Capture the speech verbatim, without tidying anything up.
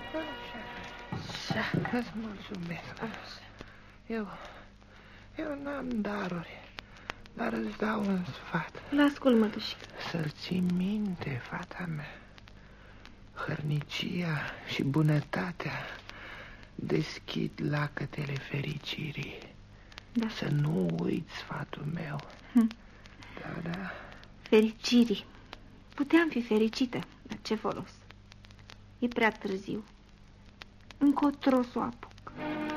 Așa, îți mulțumesc. Eu, eu n-am daruri, dar îți dau un sfat. L-ascult, mătușică. Să-l ții minte, fata mea. Hărnicia și bunătatea deschid lacătele fericirii. Da. Să nu uiți sfatul meu. Hm. Da, da. Fericirii. Puteam fi fericită, dar ce folos? E prea târziu. Încotro s-o apă.